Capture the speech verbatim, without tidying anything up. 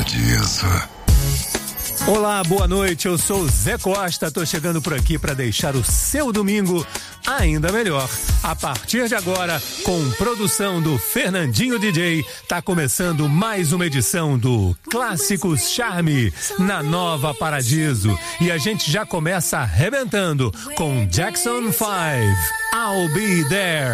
Paradiso. Olá, boa noite, eu sou o Zé Costa, tô chegando por aqui para deixar o seu domingo ainda melhor. A partir de agora, com produção do Fernandinho D J, tá começando mais uma edição do Clássicos Charme na Nova Paradiso. E a gente já começa arrebentando com Jackson five, I'll Be There.